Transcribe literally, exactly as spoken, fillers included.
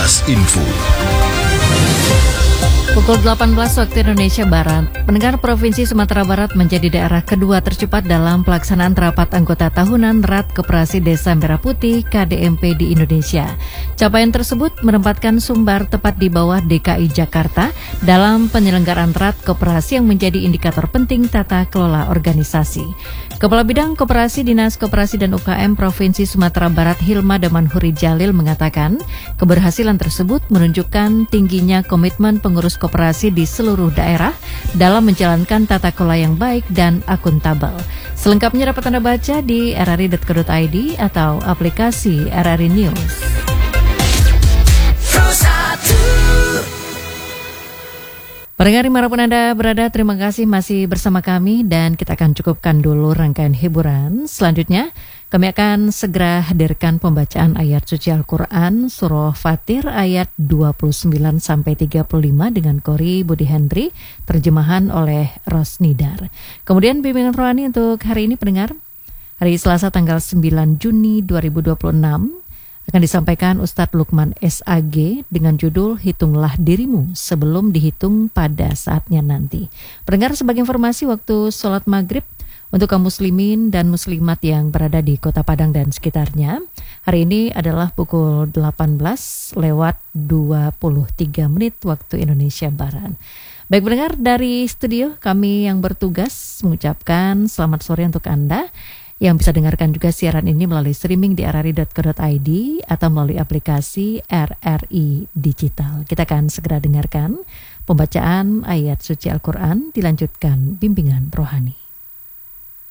Kilas Info. Pukul delapan belas waktu Indonesia Barat, pendengar Provinsi Sumatera Barat menjadi daerah kedua tercepat dalam pelaksanaan rapat anggota tahunan R A T Koperasi Desa Merah Putih K D M P di Indonesia. Capaian tersebut menempatkan Sumbar tepat di bawah D K I Jakarta dalam penyelenggaraan R A T Koperasi yang menjadi indikator penting tata kelola organisasi. Kepala Bidang Koperasi Dinas Koperasi dan U K M Provinsi Sumatera Barat Hilma Damanhuri Jalil mengatakan, keberhasilan tersebut menunjukkan tingginya komitmen pengurus koperasi di seluruh daerah dalam menjalankan tata kelola yang baik dan akuntabel. Selengkapnya dapat Anda baca di r r i dot co dot i d atau aplikasi R R I News. Pendengar dimanapun Anda berada, terima kasih masih bersama kami dan kita akan cukupkan dulu rangkaian hiburan. Selanjutnya, kami akan segera hadirkan pembacaan ayat suci Al-Quran Surah Fatir ayat dua puluh sembilan sampai tiga puluh lima dengan Kori Budi Hendri, terjemahan oleh Rosnidar. Kemudian bimbingan rohani untuk hari ini pendengar, hari Selasa tanggal sembilan Juni dua ribu dua puluh enam akan disampaikan Ustadz Lukman S A G dengan judul Hitunglah Dirimu Sebelum Dihitung Pada Saatnya Nanti. Pendengar, sebagai informasi, waktu sholat maghrib untuk kaum muslimin dan muslimat yang berada di Kota Padang dan sekitarnya, hari ini adalah pukul delapan belas lewat dua puluh tiga menit waktu Indonesia Barat. Baik pendengar, dari studio kami yang bertugas mengucapkan selamat sore untuk Anda yang bisa dengarkan juga siaran ini melalui streaming di r r i dot co dot i d atau melalui aplikasi R R I Digital. Kita akan segera dengarkan pembacaan ayat suci Al-Quran, dilanjutkan bimbingan rohani.